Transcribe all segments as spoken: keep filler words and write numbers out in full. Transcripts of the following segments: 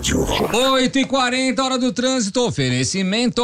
rádio. oito e quarenta, hora do trânsito, oferecimento.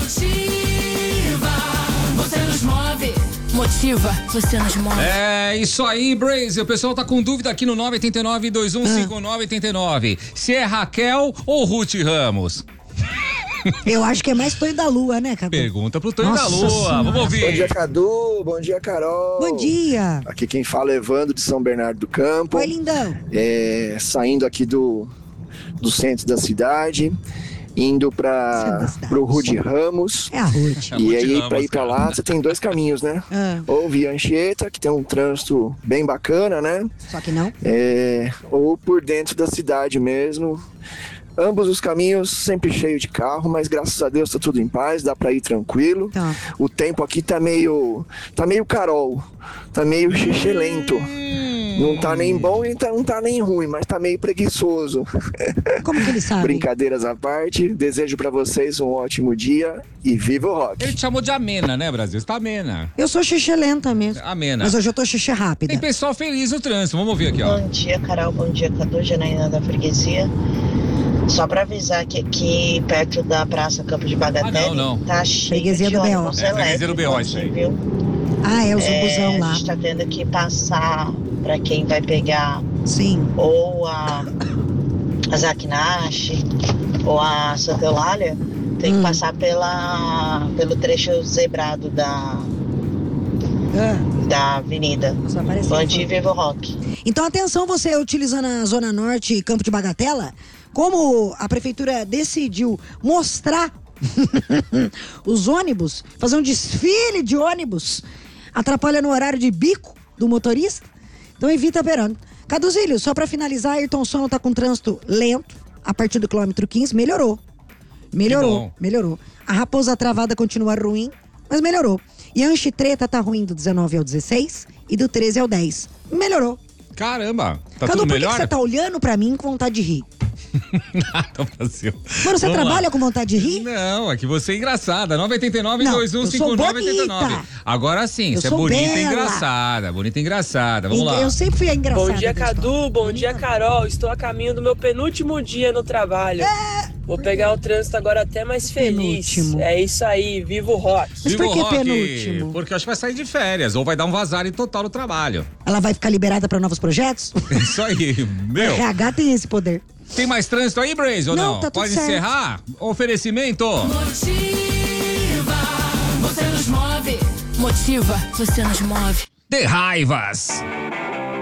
Motiva, você nos move. Motiva, você nos move. É isso aí, Braze. O pessoal tá com dúvida aqui no nove oito nove, dois um cinco nove oito nove. Se é Raquel ou Ruth Ramos? Eu acho que é mais Tonho da Lua, né, Cadu? Pergunta pro Tonho da Nossa Lua. Senhora. Vamos ouvir. Bom dia, Cadu. Bom dia, Carol. Bom dia. Aqui quem fala é Evandro de São Bernardo do Campo. Oi, lindão. É, saindo aqui do, do centro da cidade, indo Centro para da cidade. o Rude Ramos. É a Ruth. É E Ruth aí, Ramos, para ir para cara. lá, você tem dois caminhos, né? Ah, Ou via Anchieta, que tem um trânsito bem bacana, né? só que não. É, ou por dentro da cidade mesmo. Ambos os caminhos sempre cheio de carro, mas graças a Deus tá tudo em paz, dá pra ir tranquilo. Tá. O tempo aqui tá meio, tá meio Carol, tá meio lento. Não tá nem bom e tá- não tá nem ruim, mas tá meio preguiçoso. Como que ele sabe? Brincadeiras à parte, desejo pra vocês um ótimo dia e viva o rock. Ele te chamou de amena, né, Brasil? Você tá amena. Eu sou xixi lenta mesmo. Amena. Mas hoje eu tô xixi rápida. Tem pessoal feliz no trânsito. Vamos ouvir aqui, ó. Bom dia, Carol. Bom dia, Cadu, Janaína da Freguesia. Só pra avisar que aqui perto da Praça Campo de Bagatelle Ah, não, não. tá cheio Freguesia de do B O. ônibus É, freguesia do B O, isso aí. elétricos, viu? Ah, é, os É, busão lá. a gente tá tendo que passar pra quem vai pegar Sim. ou a, a Zaknash ou a Santa Eulália, tem Hum. que passar pela, pelo trecho zebrado da, Ah, da avenida. só apareceu. Bom dia, Vivo Rock. Então, atenção, você utilizando a Zona Norte e Campo de Bagatella, como a prefeitura decidiu mostrar os ônibus, fazer um desfile de ônibus, atrapalha no horário de bico do motorista, então evita Verano. Caduzílio, só pra finalizar, Ayrton Senna tá com trânsito lento, a partir do quilômetro quinze, melhorou. Melhorou, bom. melhorou. A Raposa Travada continua ruim, mas melhorou. E a Anchitreta tá ruim do dezenove ao dezesseis e do treze ao dez. Melhorou. Caramba. Tá Cadu, tudo por que melhor? que você tá olhando pra mim com vontade de rir? Nada, Brasil. Mano, você Vamos trabalha lá. com vontade de rir? Não, é que você é engraçada. nove oito nove, Não, dois um cinco nove oito nove. bonita. Agora sim, Eu você é sou bonita e bela. engraçada. Bonita e engraçada. Vamos E- lá. Eu sempre fui a engraçada. Bom dia, da história. Cadu. Bom dia, Carol. Estou a caminho do meu penúltimo dia no trabalho. Vou pegar o trânsito agora até mais feliz. Penúltimo. É isso aí, viva o rock. Mas Viva por o que rock, penúltimo? Porque eu acho que vai sair de férias ou vai dar um vazare total no trabalho. Ela vai ficar liberada pra novos projetos? Isso aí, meu. R H tem esse poder. Tem mais trânsito aí, Braze, ou Não, não? tá tudo Pode certo. encerrar? Oferecimento. Motiva, você nos move. Motiva, você nos move. De raivas.